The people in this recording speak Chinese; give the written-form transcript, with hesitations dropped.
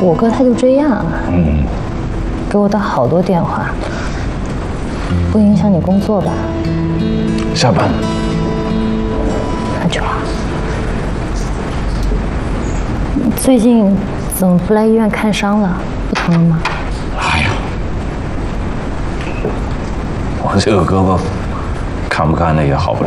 我哥他就这样，给我打好多电话，不影响你工作吧？ 下班。 那就好。最近怎么不来医院看伤了？不疼了吗？ 哎呀，我这个胳膊，看不看的也好不了。